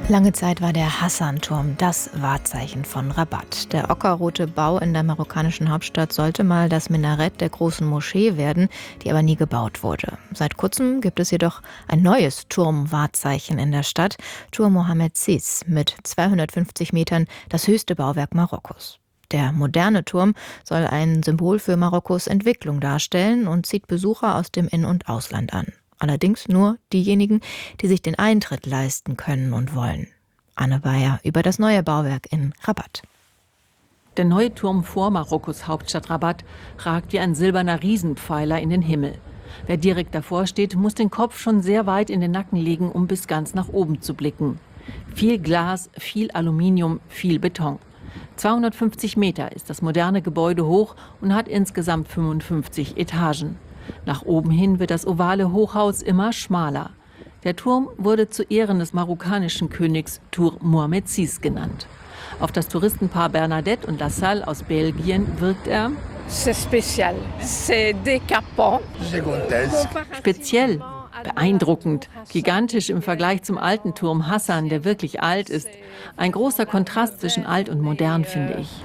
Lange Zeit war der Hassan-Turm das Wahrzeichen von Rabat. Der ockerrote Bau in der marokkanischen Hauptstadt sollte mal das Minarett der großen Moschee werden, die aber nie gebaut wurde. Seit kurzem gibt es jedoch ein neues Turmwahrzeichen in der Stadt, Turm Mohammed VI, mit 250 Metern das höchste Bauwerk Marokkos. Der moderne Turm soll ein Symbol für Marokkos Entwicklung darstellen und zieht Besucher aus dem In- und Ausland an. Allerdings nur diejenigen, die sich den Eintritt leisten können und wollen. Anne Bayer über das neue Bauwerk in Rabat. Der neue Turm vor Marokkos Hauptstadt Rabat ragt wie ein silberner Riesenpfeiler in den Himmel. Wer direkt davor steht, muss den Kopf schon sehr weit in den Nacken legen, um bis ganz nach oben zu blicken. Viel Glas, viel Aluminium, viel Beton. 250 Meter ist das moderne Gebäude hoch und hat insgesamt 55 Etagen. Nach oben hin wird das ovale Hochhaus immer schmaler. Der Turm wurde zu Ehren des marokkanischen Königs Turm Mohammed VI genannt. Auf das Touristenpaar Bernadette und Lassalle aus Belgien wirkt er speziell, beeindruckend, gigantisch im Vergleich zum alten Turm Hassan, der wirklich alt ist. Ein großer Kontrast zwischen alt und modern, finde ich.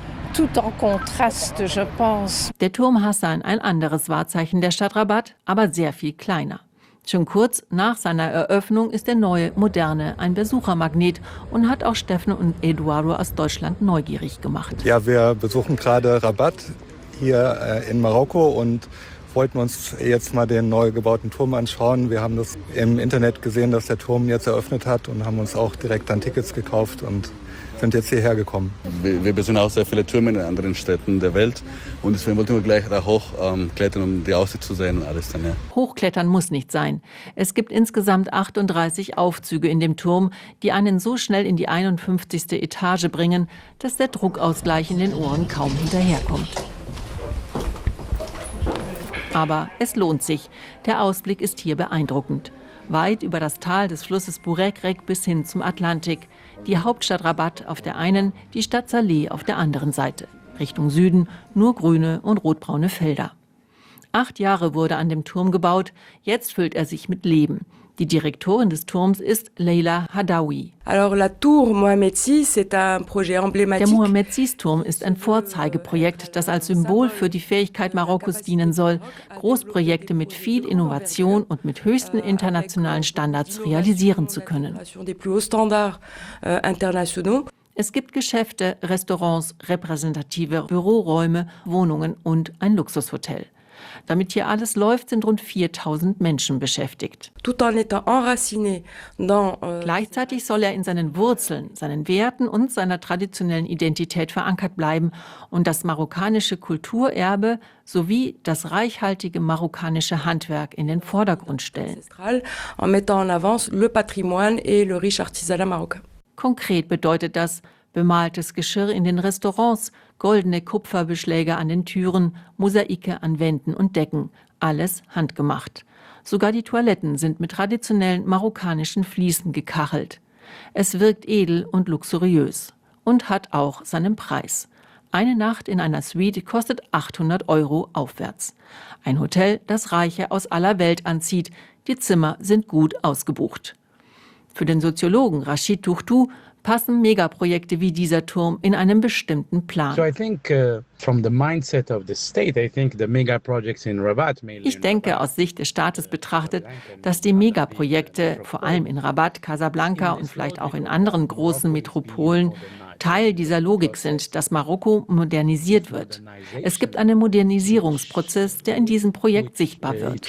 Der Turm Hassan, ein anderes Wahrzeichen der Stadt Rabat, aber sehr viel kleiner. Schon kurz nach seiner Eröffnung ist der neue, moderne ein Besuchermagnet und hat auch Steffen und Eduardo aus Deutschland neugierig gemacht. Ja, wir besuchen gerade Rabat hier in Marokko und wollten uns jetzt mal den neu gebauten Turm anschauen. Wir haben das im Internet gesehen, dass der Turm jetzt eröffnet hat und haben uns auch direkt dann Tickets gekauft und sind jetzt hierher gekommen. Wir besuchen auch sehr viele Türme in anderen Städten der Welt und deswegen wollten wir gleich da hochklettern, um die Aussicht zu sehen und alles dann. Ja. Hochklettern muss nicht sein. Es gibt insgesamt 38 Aufzüge in dem Turm, die einen so schnell in die 51. Etage bringen, dass der Druckausgleich in den Ohren kaum hinterherkommt. Aber es lohnt sich. Der Ausblick ist hier beeindruckend. Weit über das Tal des Flusses Bourekrek bis hin zum Atlantik. Die Hauptstadt Rabat auf der einen, die Stadt Saleh auf der anderen Seite. Richtung Süden nur grüne und rotbraune Felder. 8 Jahre wurde an dem Turm gebaut, jetzt füllt er sich mit Leben. Die Direktorin des Turms ist Leila Hadaoui. Der Mohammed VI-Turm ist ein Vorzeigeprojekt, das als Symbol für die Fähigkeit Marokkos dienen soll, Großprojekte mit viel Innovation und mit höchsten internationalen Standards realisieren zu können. Es gibt Geschäfte, Restaurants, repräsentative Büroräume, Wohnungen und ein Luxushotel. Damit hier alles läuft, sind rund 4000 Menschen beschäftigt. Gleichzeitig soll er in seinen Wurzeln, seinen Werten und seiner traditionellen Identität verankert bleiben und das marokkanische Kulturerbe sowie das reichhaltige marokkanische Handwerk in den Vordergrund stellen. Konkret bedeutet das bemaltes Geschirr in den Restaurants, goldene Kupferbeschläge an den Türen, Mosaike an Wänden und Decken, alles handgemacht. Sogar die Toiletten sind mit traditionellen marokkanischen Fliesen gekachelt. Es wirkt edel und luxuriös und hat auch seinen Preis. Eine Nacht in einer Suite kostet 800 € aufwärts. Ein Hotel, das Reiche aus aller Welt anzieht. Die Zimmer sind gut ausgebucht. Für den Soziologen Rachid Touchtou passen Megaprojekte wie dieser Turm in einem bestimmten Plan. Ich denke, aus Sicht des Staates betrachtet, dass die Megaprojekte, vor allem in Rabat, Casablanca und vielleicht auch in anderen großen Metropolen, Teil dieser Logik sind, dass Marokko modernisiert wird. Es gibt einen Modernisierungsprozess, der in diesem Projekt sichtbar wird.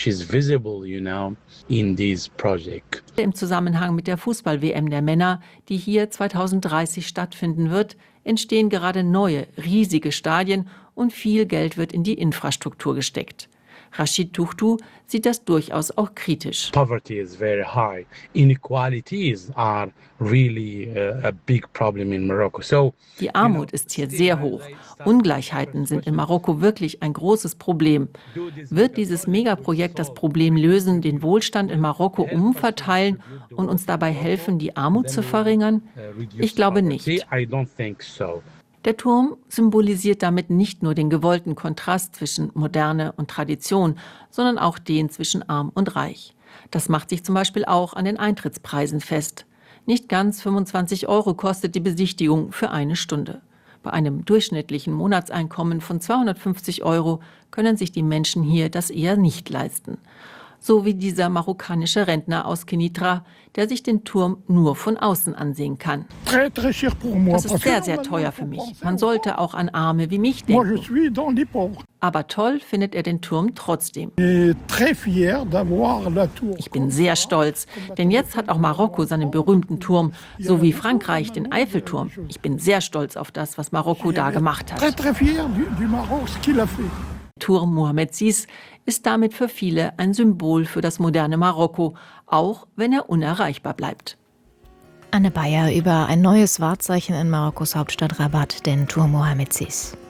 Im Zusammenhang mit der Fußball-WM der Männer, die hier 2030 stattfinden wird, entstehen gerade neue, riesige Stadien und viel Geld wird in die Infrastruktur gesteckt. Rachid Touchtou sieht das durchaus auch kritisch. Poverty is very high. Inequalities are really a big problem in Morocco. So, die Armut ist hier sehr hoch. Ungleichheiten sind in Marokko wirklich ein großes Problem. Wird dieses Megaprojekt das Problem lösen, den Wohlstand in Marokko umverteilen und uns dabei helfen, die Armut zu verringern? Ich glaube nicht. Der Turm symbolisiert damit nicht nur den gewollten Kontrast zwischen Moderne und Tradition, sondern auch den zwischen Arm und Reich. Das macht sich zum Beispiel auch an den Eintrittspreisen fest. Nicht ganz 25 € kostet die Besichtigung für eine Stunde. Bei einem durchschnittlichen Monatseinkommen von 250 € können sich die Menschen hier das eher nicht leisten. So wie dieser marokkanische Rentner aus Kenitra, der sich den Turm nur von außen ansehen kann. Das ist sehr, sehr teuer für mich. Man sollte auch an Arme wie mich denken. Aber toll findet er den Turm trotzdem. Ich bin sehr stolz, denn jetzt hat auch Marokko seinen berühmten Turm, so wie Frankreich den Eiffelturm. Ich bin sehr stolz auf das, was Marokko da gemacht hat. Turm Mohammed VI ist damit für viele ein Symbol für das moderne Marokko, auch wenn er unerreichbar bleibt. Anne Bayer über ein neues Wahrzeichen in Marokkos Hauptstadt Rabat, den Turm Mohammed VI.